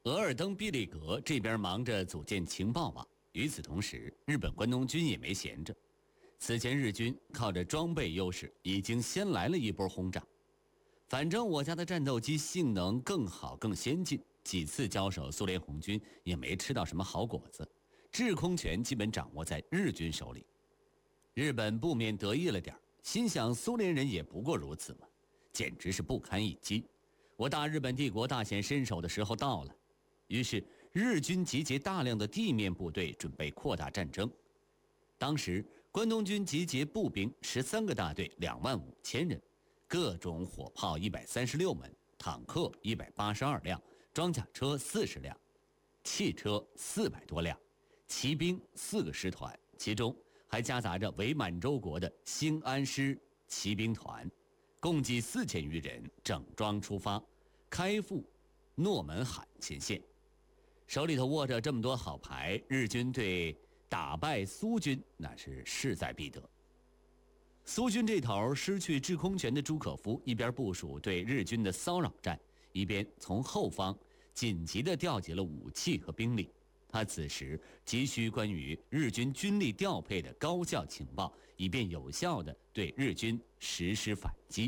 额尔登毕利格这边忙着组建情报网，与此同时，日本关东军也没闲着。此前日军靠着装备优势，已经先来了一波轰炸。反正我家的战斗机性能更好更先进，几次交手苏联红军也没吃到什么好果子，制空权基本掌握在日军手里。日本不免得意了点，心想苏联人也不过如此嘛，简直是不堪一击。我大日本帝国大显身手的时候到了。于是日军集结大量的地面部队，准备扩大战争。当时关东军集结步兵13个大队25000人，各种火炮136门，坦克182辆，装甲车40辆，汽车400多辆，骑兵4个师团，其中还夹杂着伪满洲国的兴安师骑兵团，共计4000余人，整装出发，开赴诺门罕前线。手里头握着这么多好牌，日军对打败苏军那是势在必得。苏军这头失去制空权的朱可夫一边部署对日军的骚扰战，一边从后方紧急地调集了武器和兵力。他此时急需关于日军军力调配的高效情报，以便有效地对日军实施反击。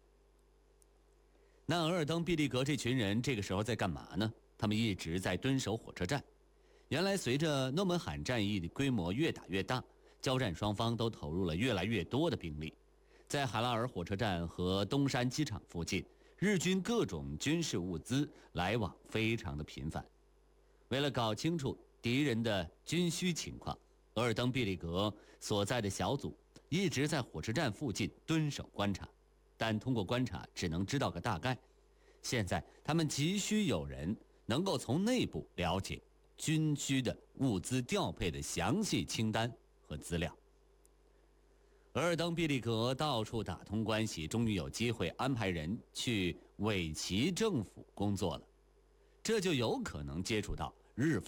那额尔登毕利格这群人这个时候在干嘛呢？他们一直在蹲守火车站。原来随着诺门罕战役的规模越打越大，交战双方都投入了越来越多的兵力。在海拉尔火车站和东山机场附近，日军各种军事物资来往非常的频繁。为了搞清楚敌人的军需情况，额尔登毕利格所在的小组一直在火车站附近蹲守观察，但通过观察只能知道个大概。现在他们急需有人能够从内部了解军需的物资调配的详细清单和资料。额尔登毕利格到处打通关系，终于有机会安排人去伪齐政府工作了，这就有可能接触到日方